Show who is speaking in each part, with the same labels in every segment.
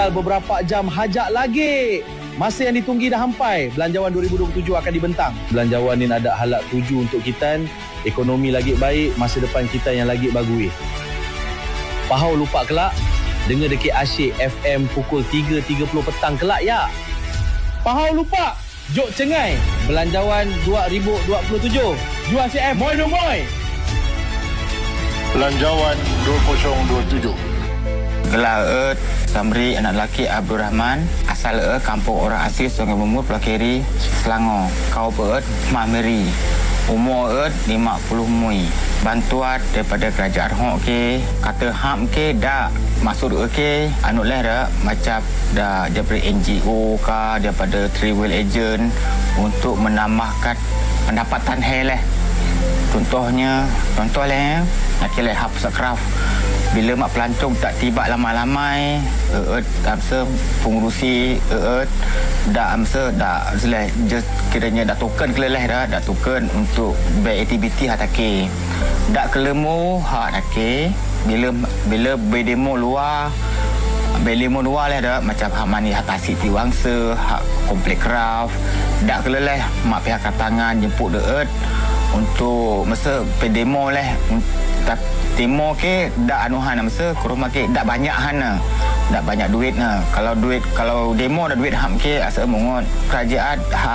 Speaker 1: Beberapa jam hajak lagi. Masa yang ditunggi dah sampai. Belanjawan 2027 akan dibentang. Belanjawan ni ada halak tuju untuk kita. Ekonomi lagi baik, masa depan kita yang lagi bagus. Pahau lupa kelak. Dengar dekik asyik FM pukul 3.30 petang kelak ya. Pahau lupa. Jok cengai. Belanjawan 2027. Jual CF. Moi no moi.
Speaker 2: Belanjawan 2027.
Speaker 3: Gelar Samri anak lelaki Abdul Rahman, asal kampung orang asli Sungai Bumbul, Pulau Keri, Selangor. Kau Mak Meri. Umur 50 mui. Bantuan daripada kerajaan Hong ke, kata ham ke dak maksud ke anu lah dak macam dah daripada NGO ke daripada travel agent untuk menambahkan pendapatan lah. Contoh lah nak kira hap sakraf. Bila mak pelancong tak tiba lama-lamai, amsa pengurusi dah amsa dah just kiranya dah token keleleh dah token untuk beraktiviti hatake. Dak kelemu hak nake bila bedemo luar lah dah macam hak mani hak tasik tiwangsa, hak komplek craft. Dak keleleh mak pihak katangan jemput untuk masa pedemo lah. Timo ke dak anuhan masa ke rumah ke dak banyak hana. Dak banyak duit na. Kalau demo dah duit ham ke asal mongot. Kerajaan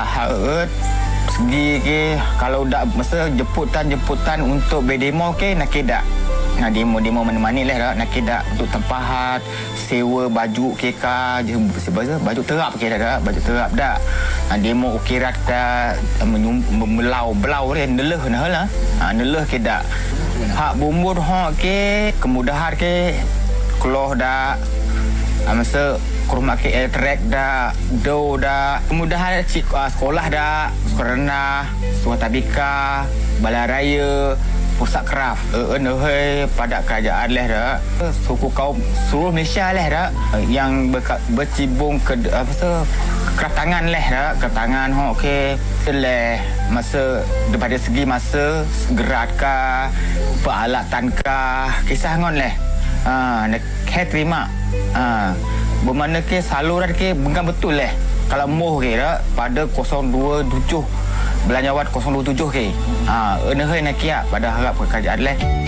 Speaker 3: segi ke kalau dak masa jemputan untuk berdemo ke nak ke dak. Nah demo mana-mana lah nak ke dak untuk tempahat, sewa baju ke baju terap ke dak, baju terap dak. Nah demo ukirat dak belau neluh nah. Neluh ke dak. Hak bumbur hak ke kemudahan ke keluar dak masa kurma ke track dak do dak kemudahan sekolah dak sekolah rendah sekolah tabika balai raya pusat kraft pada kerajaan lah dak suku kaum seluruh Malaysia lah dak yang bercibung ke kraft tangan lah dak kraft tangan okey leh masa daripada segi masa geratkah peralatan kah kisah ngon leh nak terima bermakna ke saluran ke bukan betul leh kalau moh ke dak pada 027 belanjawan 027 ke nak kia pada harap kerajaan leh.